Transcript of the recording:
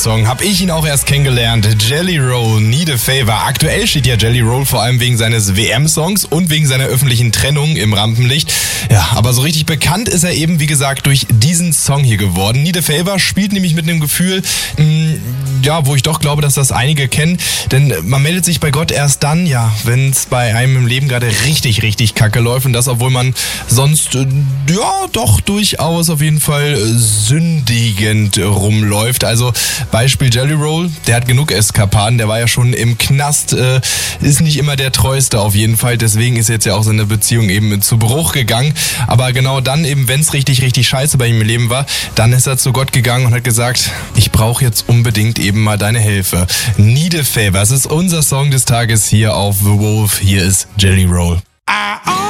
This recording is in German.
Song habe ich ihn auch erst kennengelernt. Jelly Roll, Need a Favor. Aktuell steht ja Jelly Roll vor allem wegen seines WM-Songs und wegen seiner öffentlichen Trennung im Rampenlicht. Ja, aber so richtig bekannt ist er eben, wie gesagt, durch diesen Song hier geworden. Need a Favor spielt nämlich mit einem Gefühl, wo ich doch glaube, dass das einige kennen. Denn man meldet sich bei Gott erst dann, wenn es bei einem im Leben gerade richtig, richtig kacke läuft. Und das, obwohl man sonst, doch durchaus auf jeden Fall sündigend rumläuft. Also Beispiel Jelly Roll, der hat genug Eskapaden, der war ja schon im Knast, ist nicht immer der Treueste auf jeden Fall. Deswegen ist jetzt ja auch seine Beziehung eben zu Bruch gegangen. Aber genau dann eben, wenn es richtig, richtig scheiße bei ihm im Leben war, dann ist er zu Gott gegangen und hat gesagt, ich brauche jetzt unbedingt eben mal deine Hilfe. Need a Favor, es ist unser Song des Tages hier auf The Wolf. Hier ist Jelly Roll.